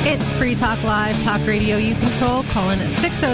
It's Free Talk Live, talk radio you control. Call in at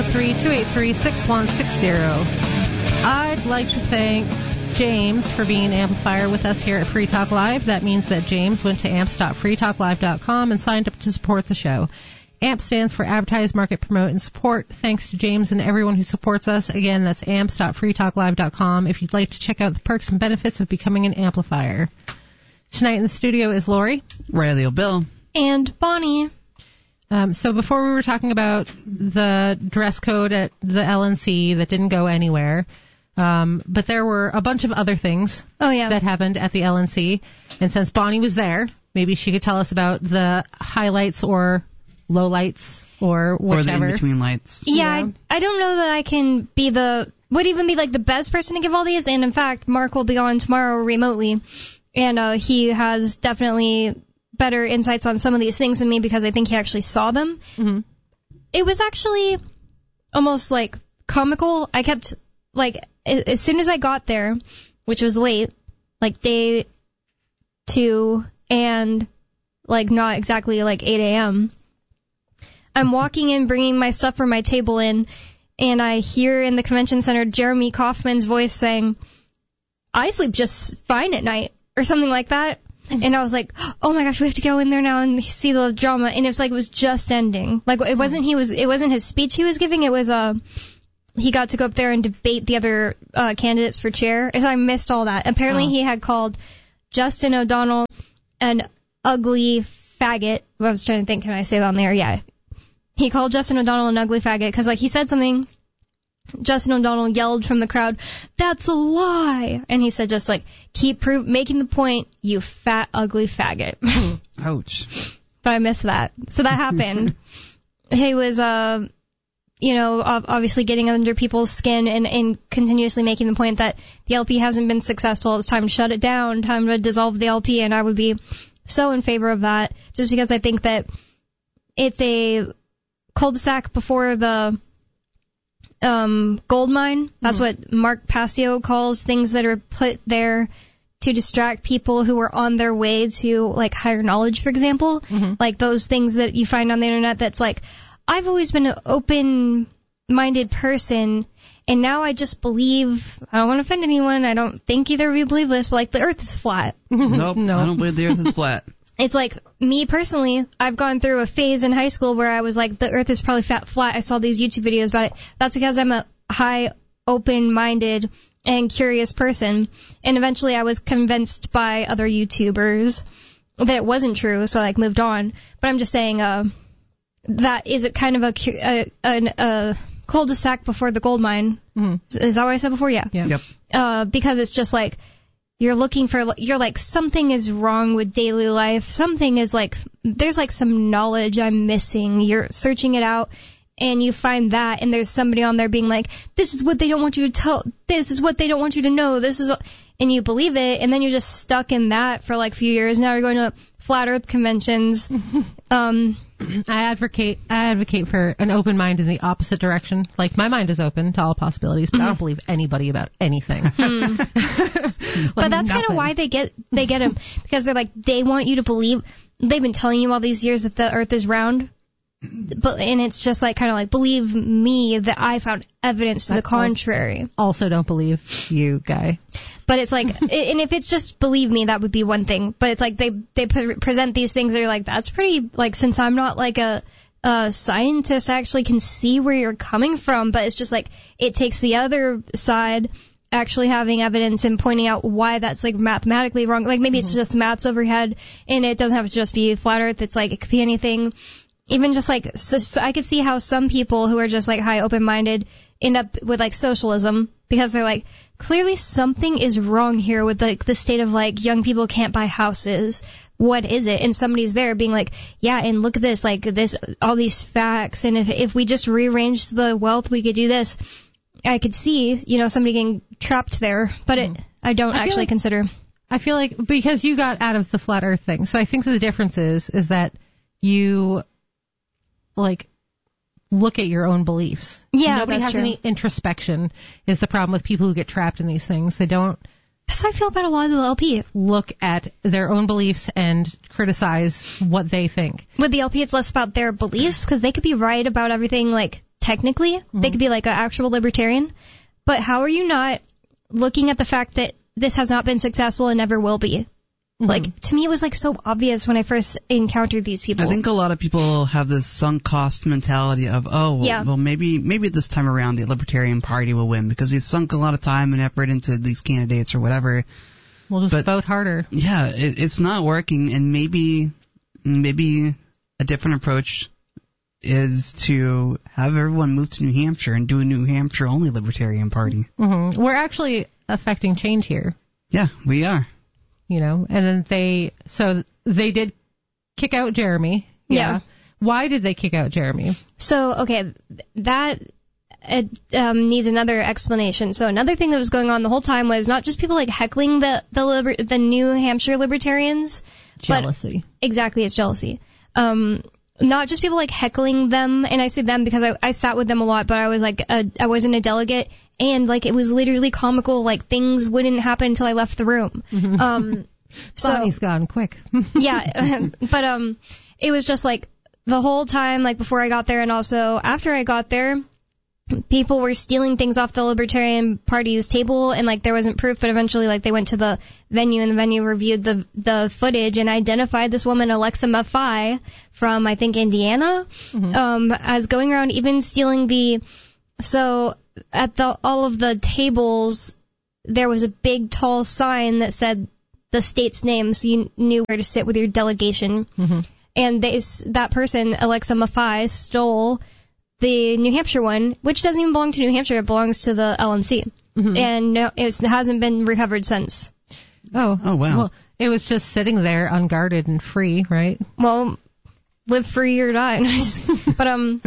603-283-6160. I'd like to thank James for being an amplifier with us here at Free Talk Live. That means that James went to amps.freetalklive.com and signed up to support the show. AMP stands for Advertise, Market, Promote, and Support. Thanks to James and everyone who supports us. Again, that's amps.freetalklive.com if you'd like to check out the perks and benefits of becoming an amplifier. Tonight in the studio is Lori, Riley O'Bill, and Bonnie. So before we were talking about the dress code at the LNC that didn't go anywhere, but there were a bunch of other things that happened at the LNC. And since Bonnie was there, maybe she could tell us about the highlights or lowlights or whatever. Or the in-between lights. Yeah, I don't know that I can be would even be like the best person to give all these. And in fact, Mark will be on tomorrow remotely. And he has definitely better insights on some of these things than me because I think he actually saw them. Mm-hmm. It was actually almost like comical. I kept, like, as soon as I got there, which was late, like day 2 and like not exactly like 8 a.m., I'm walking in, bringing my stuff from my table in, and I hear in the convention center Jeremy Kaufman's voice saying, "I sleep just fine at night," or something like that. And I was like, oh my gosh, we have to go in there now and see the drama. And it was just ending. Like, it wasn't his speech he was giving. It was, he got to go up there and debate the other, candidates for chair. And so I missed all that. Apparently he had called Justin O'Donnell an ugly faggot. I was trying to think, can I say that on there? Yeah. He called Justin O'Donnell an ugly faggot because, like, he said something. Justin O'Donnell yelled from the crowd, "That's a lie!" And he said, just like, keep making the point, you fat, ugly faggot. Ouch. But I missed that. So that happened. He was, obviously getting under people's skin and continuously making the point that the LP hasn't been successful. It's time to shut it down, time to dissolve the LP, and I would be so in favor of that, just because I think that it's a cul-de-sac before the gold mine. That's what Mark Passio calls things that are put there to distract people who are on their way to, like, higher knowledge, for example. Mm-hmm. Like those things that you find on the internet that's like, I've always been an open-minded person, and now I just believe, I don't want to offend anyone, I don't think either of you believe this, but, like, the earth is flat. Nope, no. I don't believe the earth is flat. It's like, me personally, I've gone through a phase in high school where I was like, the earth is probably flat. I saw these YouTube videos about it. That's because I'm a high, open-minded, and curious person. And eventually I was convinced by other YouTubers that it wasn't true, so I, like, moved on. But I'm just saying, that is kind of a cul-de-sac before the gold mine. Mm-hmm. Is that what I said before? Yeah. Yep. Because it's just like, you're like, something is wrong with daily life. Something is like, there's like some knowledge I'm missing. You're searching it out, and you find that, and there's somebody on there being like, this is what they don't want you to tell. This is what they don't want you to know. And you believe it, and then you're just stuck in that for like a few years. Now you're going to flat earth conventions. I advocate for an open mind in the opposite direction. Like, my mind is open to all possibilities, but I don't believe anybody about anything. But that's kind of why they get them, because they're like, they want you to believe. They've been telling you all these years that the earth is round, and it's just like, kind of like, believe me that I found evidence to the contrary. Also don't believe you, guy. But it's like, and if it's just believe me, that would be one thing. But it's like they present these things that are like, that's pretty, like, since I'm not like a scientist, I actually can see where you're coming from. But it's just like, it takes the other side actually having evidence and pointing out why that's like mathematically wrong. Like, maybe it's just maths overhead, and it doesn't have to just be flat earth. It's like, it could be anything. Even just like, so I could see how some people who are just like high open-minded end up with like socialism, because they're like, clearly something is wrong here with like the state of like young people can't buy houses. What is it? And somebody's there being like, yeah, and look at this, like this, all these facts, and if we just rearrange the wealth, we could do this. I could see, somebody getting trapped there, but I don't actually consider. I feel like, because you got out of the flat earth thing, so I think that the difference is that you, like, look at your own beliefs. Yeah, Nobody has any introspection is the problem with people who get trapped in these things. They don't That's how I feel about a lot of the LP. look at their own beliefs and criticize what they think. With the LP, it's less about their beliefs, because they could be right about everything, like, technically. They could be, like, an actual libertarian. But how are you not looking at the fact that this has not been successful and never will be? Like, to me, it was, like, so obvious when I first encountered these people. I think a lot of people have this sunk cost mentality of, well, maybe this time around the Libertarian Party will win because we've sunk a lot of time and effort into these candidates or whatever. We'll just vote harder. Yeah, it's not working, and maybe a different approach is to have everyone move to New Hampshire and do a New Hampshire-only Libertarian Party. We're actually affecting change here. Yeah, we are. You know, and then they did kick out Jeremy. Yeah. Why did they kick out Jeremy? So, okay, that needs another explanation. So another thing that was going on the whole time was not just people, like, heckling the New Hampshire Libertarians. Jealousy. Exactly, it's jealousy. Not just people, like, heckling them, and I say them because I sat with them a lot, but I was, like, I wasn't a delegate, and, like, it was literally comical, like, things wouldn't happen until I left the room. Bonnie's gone quick. Yeah, but it was just, like, the whole time, like, before I got there and also after I got there, people were stealing things off the Libertarian Party's table, and, like, there wasn't proof, but eventually, like, they went to the venue, and the venue reviewed the footage and identified this woman, Alexa Maffei, from, I think, Indiana, as going around even stealing so at all of the tables, there was a big, tall sign that said the state's name, so you knew where to sit with your delegation. And that person, Alexa Maffei, stole the New Hampshire one, which doesn't even belong to New Hampshire. It belongs to the LNC. And no, it hasn't been recovered since. Oh, wow. Well, it was just sitting there unguarded and free, right? Well, live free or die. But,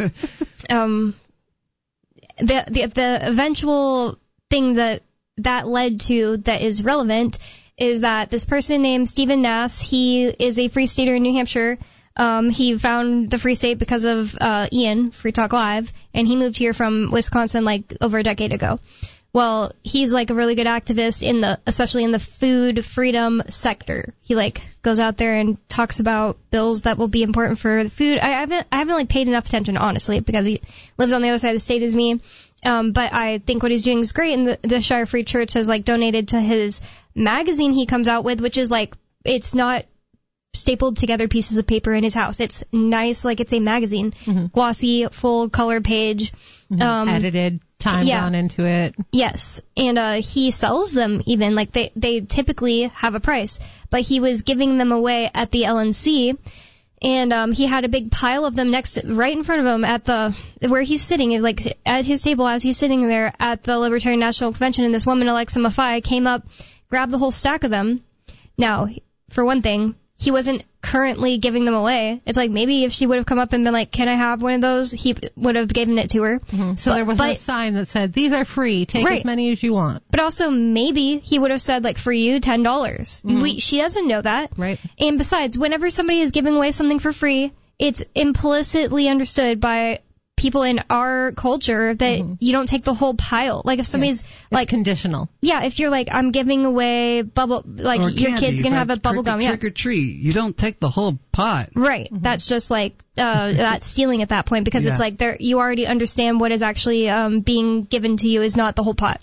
the eventual thing that led to that is relevant is that this person named Stephen Nass, he is a free stater in New Hampshire. He found the free state because of Ian, Free Talk Live, and he moved here from Wisconsin like over a decade ago. Well, he's like a really good activist especially in the food freedom sector. He like goes out there and talks about bills that will be important for the food. I haven't like paid enough attention, honestly, because he lives on the other side of the state as me. But I think what he's doing is great, and the Shire Free Church has like donated to his magazine he comes out with, which is like, it's not stapled together pieces of paper in his house. It's nice, like it's a magazine, glossy, full color page, edited, time gone into it. Yes, and he sells them even, like they typically have a price, but he was giving them away at the LNC, and he had a big pile of them right in front of him at where he's sitting, like at his table as he's sitting there at the Libertarian National Convention, and this woman, Alexa Maffei, came up, grabbed the whole stack of them. Now, for one thing, he wasn't currently giving them away. It's like maybe if she would have come up and been like, can I have one of those, he would have given it to her. So there was no sign that said, these are free, take as many as you want. But also maybe he would have said, like, for you, $10. She doesn't know that. Right. And besides, whenever somebody is giving away something for free, it's implicitly understood by people in our culture that you don't take the whole pile. Like if somebody's like conditional. Yeah, if you're like, I'm giving away like or your kid's gonna have a bubble gum. Trick or treat. You don't take the whole pot. Right. That's just like that's stealing at that point, because it's like you already understand what is actually being given to you is not the whole pot.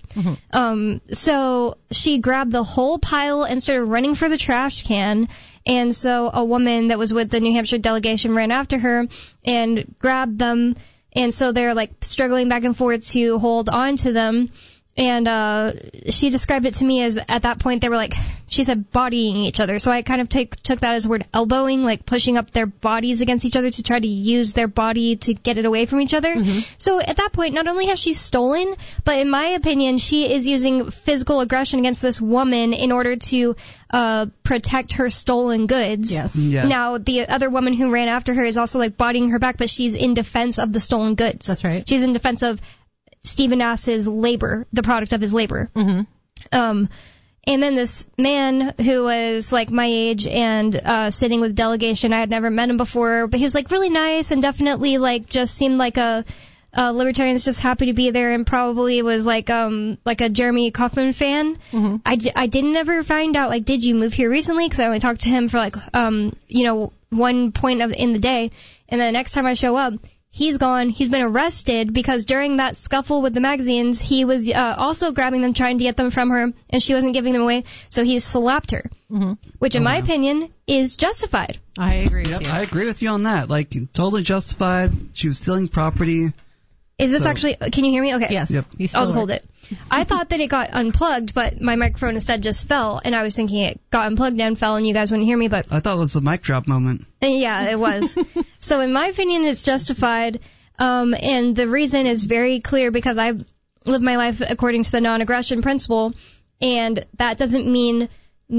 So she grabbed the whole pile and started running for the trash can. And so a woman that was with the New Hampshire delegation ran after her and grabbed them. And so they're like struggling back and forth to hold on to them. And she described it to me as at that point they were like, she said bodying each other. So I kind of took that as the word elbowing, like pushing up their bodies against each other to try to use their body to get it away from each other. So at that point, not only has she stolen, but in my opinion, she is using physical aggression against this woman in order to protect her stolen goods. Yes. Yeah. Now, the other woman who ran after her is also like bodying her back, but she's in defense of the stolen goods. That's right. She's in defense of Stephen Nass's labor, the product of his labor. And then this man who was like my age and sitting with delegation, I had never met him before, but he was like really nice and definitely like just seemed like a libertarians just happy to be there and probably was like a Jeremy Kaufman fan. Mm-hmm. I didn't ever find out, like, did you move here recently? Because I only talked to him for like, one point in the day. And then the next time I show up, he's gone. He's been arrested because during that scuffle with the magazines, he was also grabbing them, trying to get them from her, and she wasn't giving them away. So he slapped her, which in my opinion is justified. I agree Yep, with you. I agree with you on that. Like, totally justified. She was stealing property. Is this actually, can you hear me? Okay. Yes. Yep. You still I'll just are. hold it. I thought that it got unplugged, but my microphone instead just fell, and I was thinking it got unplugged and fell and you guys wouldn't hear me, but I thought it was a mic drop moment. yeah, it was. So in my opinion, it's justified, and the reason is very clear because I live my life according to the non-aggression principle, and that doesn't mean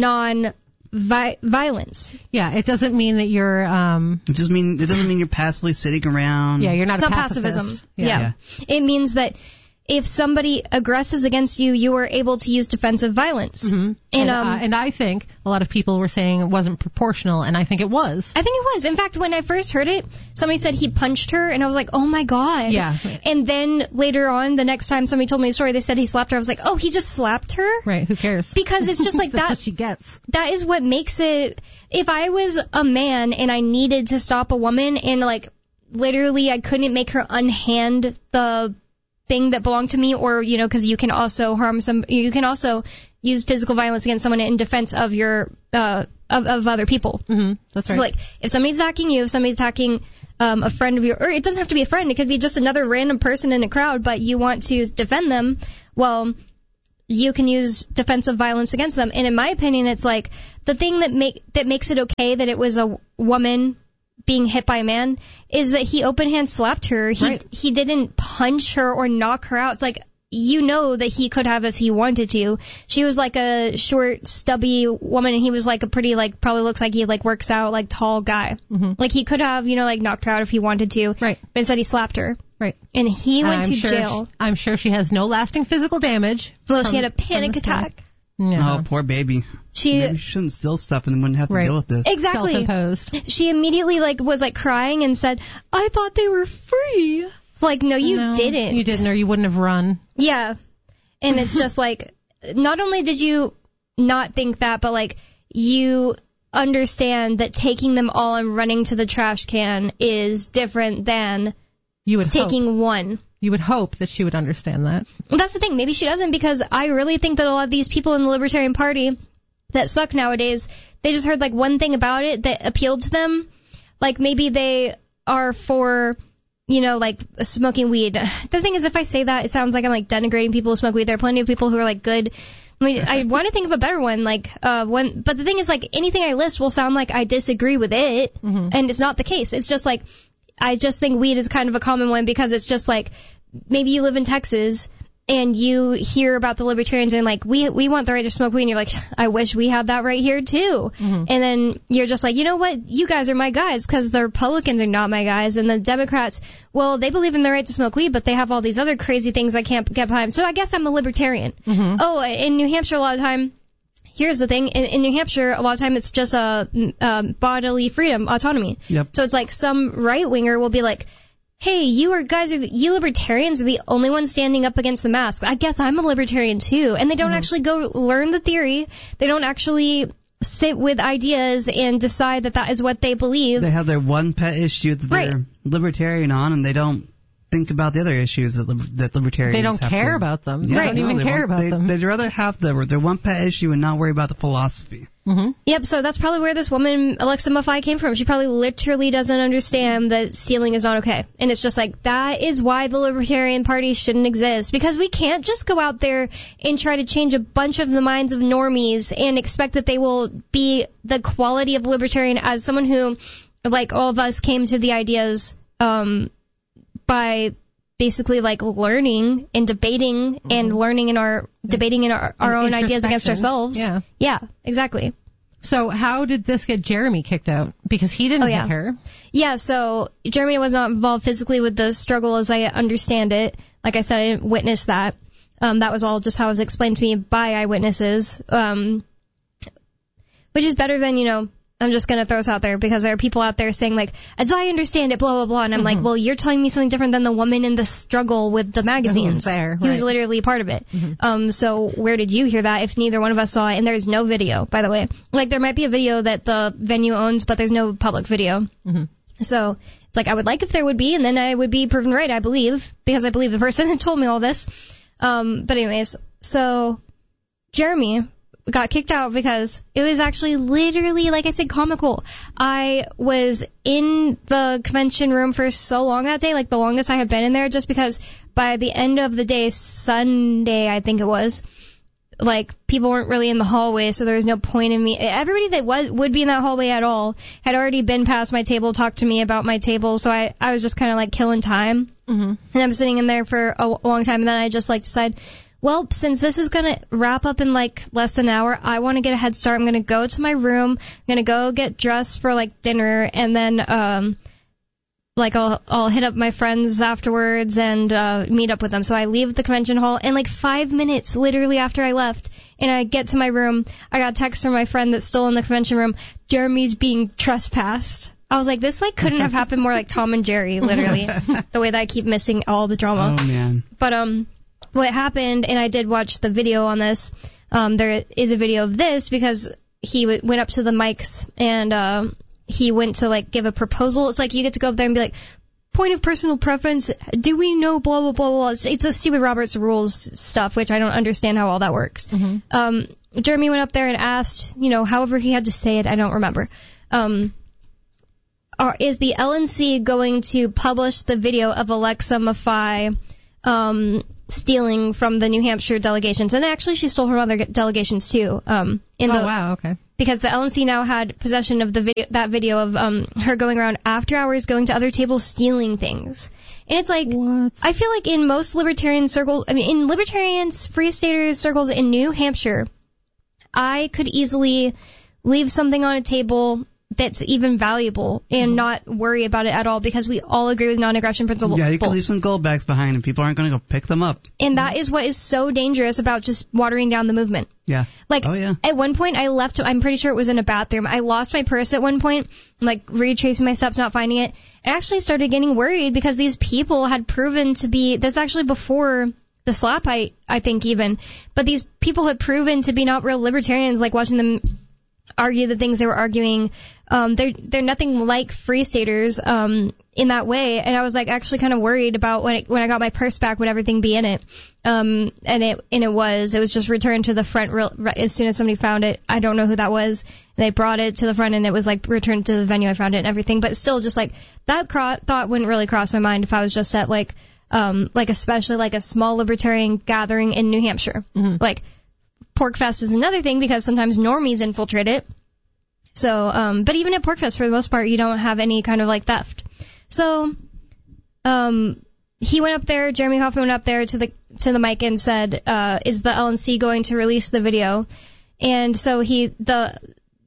non-violence. Yeah, it doesn't mean that you're, It doesn't mean you're passively sitting around. yeah, you're not It's a not pacifist. pacifism. Yeah. It means that if somebody aggresses against you, you are able to use defensive violence. Mm-hmm. And I think a lot of people were saying it wasn't proportional, and I think it was. I think it was. In fact, when I first heard it, somebody said he punched her, and I was like, oh my god. Yeah. And then later on, the next time somebody told me a story, they said he slapped her. I was like, oh, he just slapped her? Right, who cares? Because it's just like That's that. what she gets. That is what makes it. If I was a man and I needed to stop a woman, and like literally I couldn't make her unhand the thing that belonged to me, or because you can also you can also use physical violence against someone in defense of your of other people. Mm-hmm. That's right. So like if somebody's attacking you, if somebody's attacking a friend of yours, or it doesn't have to be a friend, it could be just another random person in a crowd, but you want to defend them, well, you can use defensive violence against them. And in my opinion, it's like the thing that makes it okay that it was a woman being hit by a man is that he open hand slapped her. He didn't punch her or knock her out. It's like, that he could have if he wanted to. She was like a short, stubby woman, and he was like a pretty, like, probably looks like he like works out, like, tall guy. Mm-hmm. Like he could have, like, knocked her out if he wanted to. Right. But instead he slapped her. Right. And he went to sure jail. I'm sure she has no lasting physical damage. Well, she had a panic attack. Yeah. Oh, poor baby. She Maybe she shouldn't steal stuff and then wouldn't have to Right. deal with this. exactly. Self-imposed. She immediately was crying and said, "I thought they were free." It's like, no, you didn't. You didn't, or you wouldn't have run. Yeah. And it's just like, not only did you not think that, but like you understand that taking them all and running to the trash can is different than You would taking hope. one. You would hope that she would understand that. Well, that's the thing. Maybe she doesn't, because I really think that a lot of these people in the Libertarian Party that suck nowadays, they just heard like one thing about it that appealed to them. Like maybe they are for, like smoking weed. The thing is, if I say that, it sounds like I'm like denigrating people who smoke weed. There are plenty of people who are like good. I mean, I want to think of a better one, like one. But the thing is, like anything I list will sound like I disagree with it, and it's not the case. It's just like I just think weed is kind of a common one, because it's just like maybe you live in Texas and you hear about the libertarians and like we want the right to smoke weed, and you're like, I wish we had that right here too. And then you're just like, you know what, you guys are my guys, because the Republicans are not my guys, and the Democrats, well, they believe in the right to smoke weed, but they have all these other crazy things I can't get behind, so I guess I'm a libertarian. Oh, in New Hampshire a lot of time, here's the thing, in New Hampshire a lot of time it's just a bodily freedom, autonomy. Yep. So it's like some right winger will be like, hey, you libertarians are the only ones standing up against the masks. I guess I'm a libertarian too. And they don't actually go learn the theory. They don't actually sit with ideas and decide that is what they believe. They have their one pet issue that Right. they're libertarian on, and they don't think about the other issues that libertarians They don't have care to- about them. Yeah, They don't even they care want- about them. They'd rather have their one pet issue and not worry about the philosophy. Yep, so that's probably where this woman, Alexa Maffei, came from. She probably literally doesn't understand that stealing is not okay. And it's just like, that is why the Libertarian Party shouldn't exist. Because we can't just go out there and try to change a bunch of the minds of normies and expect that they will be the quality of libertarian as someone who, like all of us, came to the ideas by basically like learning and debating and learning in our debating in our own ideas against Introspection. ourselves. Yeah, exactly. So how did this get Jeremy kicked out? Because he didn't hit her. Yeah, so Jeremy was not involved physically with the struggle as I understand it. Like I said, I didn't witness that. That was all just how it was explained to me by eyewitnesses. Which is better than, I'm just going to throw this out there because there are people out there saying, like, as I understand it, blah, blah, blah. And I'm like, well, you're telling me something different than the woman in the struggle with the magazines. He was literally part of it. So where did you hear that if neither one of us saw it? And there's no video, by the way. Like, there might be a video that the venue owns, but there's no public video. So it's like, I would like if there would be, and then I would be proven right, I believe, because I believe the person that told me all this. But anyways, so Jeremy got kicked out because it was actually literally, like I said, comical. I was in the convention room for so long that day, like the longest I have been in there, just because by the end of the day, Sunday, I think it was, like, people weren't really in the hallway, so there was no point in me. Everybody that would be in that hallway at all had already been past my table, talked to me about my table, so I was just kind of like killing time. And I'm sitting in there for a long time, and then I just like decide, well, since this is going to wrap up in like less than an hour, I want to get a head start. I'm going to go to my room. I'm going to go get dressed for like dinner, and then like I'll hit up my friends afterwards and meet up with them. So I leave the convention hall, and like 5 minutes literally after I left, and I get to my room, I got a text from my friend that's still in the convention room, Jeremy's being trespassed. I was like, this like couldn't have happened more like Tom and Jerry, literally, the way that I keep missing all the drama. Oh man. But what happened, and I did watch the video on this, there is a video of this because he went up to the mics and he went to like give a proposal. It's like you get to go up there and be like, point of personal preference, do we know blah blah blah blah. It's a stupid Robert's Rules stuff, which I don't understand how all that works. Jeremy went up there and asked, however he had to say it, I don't remember, is the LNC going to publish the video of Alexa Maffei stealing from the New Hampshire delegations? And actually she stole from other delegations too. Wow, okay. Because the LNC now had possession of that video of her going around after hours, going to other tables, stealing things. And it's like, what? I feel like in most libertarian circles, in libertarians, Free Staters circles in New Hampshire, I could easily leave something on a table that's even valuable and not worry about it at all because we all agree with non-aggression principle. Yeah, you can leave some gold bags behind and people aren't going to go pick them up. And that is what is so dangerous about just watering down the movement. Yeah. Like, at one point I left, I'm pretty sure it was in a bathroom. I lost my purse at one point. I'm like retracing my steps, not finding it. I actually started getting worried because these people had proven to be, this actually before the slap, I think even, but these people had proven to be not real libertarians, like watching them argue the things they were arguing. They're nothing like Free Staters in that way, and I was like actually kind of worried about when I got my purse back, would everything be in it? And it was just returned to the front as soon as somebody found it. I don't know who that was. They brought it to the front, and it was like returned to the venue. I found it and everything, but still, just like that thought wouldn't really cross my mind if I was just at like especially like a small libertarian gathering in New Hampshire. Like PorcFest is another thing because sometimes normies infiltrate it. So, but even at PorcFest, for the most part, you don't have any kind of like theft. So, he went up there, Jeremy Hoffman went up there to the mic and said, is the LNC going to release the video? And so the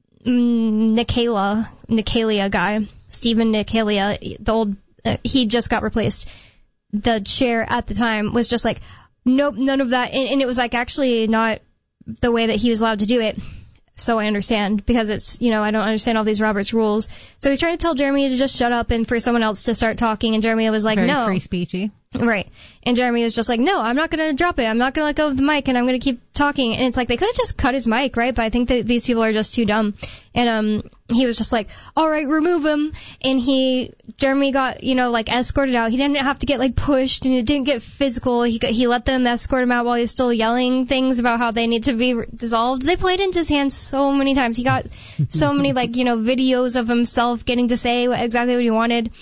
Nicalia guy, Stephen Nicalia, the old, he just got replaced. The chair at the time was just like, nope, none of that. And it was like actually not the way that he was allowed to do it. So I understand, because it's, I don't understand all these Robert's rules. So he's trying to tell Jeremy to just shut up and for someone else to start talking, and Jeremy was like, Very no. Free speechy. Right. And Jeremy was just like, no, I'm not going to drop it. I'm not going to let go of the mic, and I'm going to keep talking. And it's like, they could have just cut his mic, right? But I think that these people are just too dumb. And he was just like, all right, remove him. And Jeremy got, escorted out. He didn't have to get, pushed, and it didn't get physical. He let them escort him out while he's still yelling things about how they need to be dissolved. They played into his hands so many times. He got so many, videos of himself getting to say exactly what he wanted.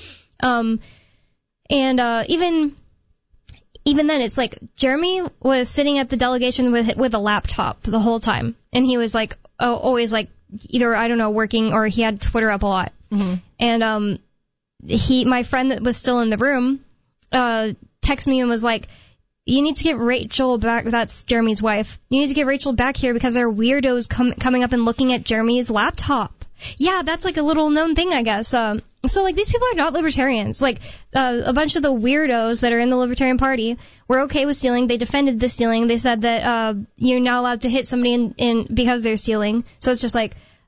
Even then, it's like Jeremy was sitting at the delegation with a laptop the whole time, and he was always either, I don't know, working, or he had Twitter up a lot. And my friend that was still in the room texted me and was like, you need to get Rachel back. That's Jeremy's wife. You need to get Rachel back here because there are weirdos coming up and looking at Jeremy's laptop. Yeah, that's a little known thing, I guess. So these people are not libertarians. A bunch of the weirdos that are in the Libertarian Party were okay with stealing. They defended the stealing. They said that you're not allowed to hit somebody in because they're stealing. So it's just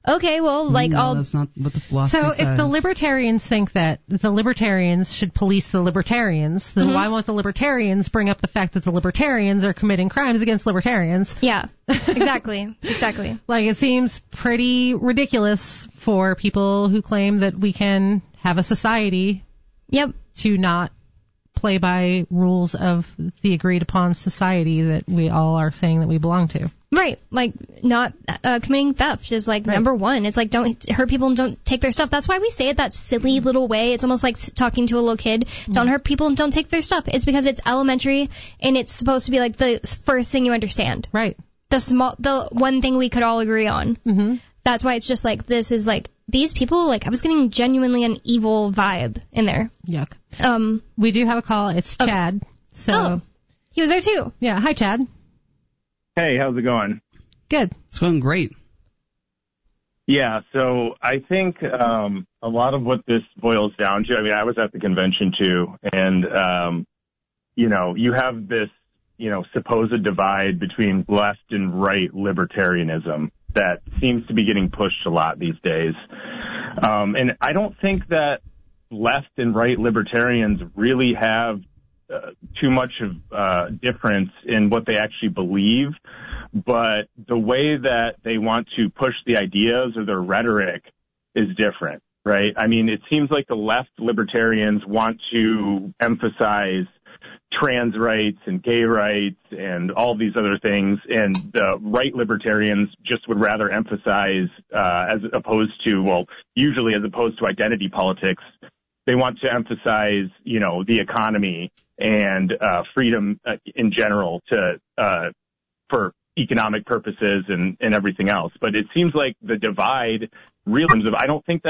okay, well, like, No, that's not what the philosophy So says. if the libertarians think that the libertarians should police the libertarians, then why won't the libertarians bring up the fact that the libertarians are committing crimes against libertarians? Yeah, exactly. Like, it seems pretty ridiculous for people who claim that we can have a society Yep. to not play by rules of the agreed upon society that we all are saying that we belong to. Right, like not committing theft is like number one. It's like don't hurt people and don't take their stuff. That's why we say it that silly little way. It's almost like talking to a little kid. Don't hurt people and don't take their stuff. It's because it's elementary and it's supposed to be like the first thing you understand. Right. The one thing we could all agree on. Mm-hmm. That's why it's just like this is like these people. Like I was getting genuinely an evil vibe in there. Yuck. We do have a call. It's Chad. So he was there too. Yeah. Hi, Chad. Hey, how's it going? Good. It's going great. Yeah, so I think a lot of what this boils down to, I mean, I was at the convention too, and, you have this, supposed divide between left and right libertarianism that seems to be getting pushed a lot these days. And I don't think that left and right libertarians really have too much of difference in what they actually believe, but the way that they want to push the ideas or their rhetoric is different, right? I mean, it seems like the left libertarians want to emphasize trans rights and gay rights and all these other things, and the right libertarians just would rather emphasize, usually as opposed to identity politics, they want to emphasize, the economy and freedom in general for economic purposes and everything else. But it seems like the divide, I don't think that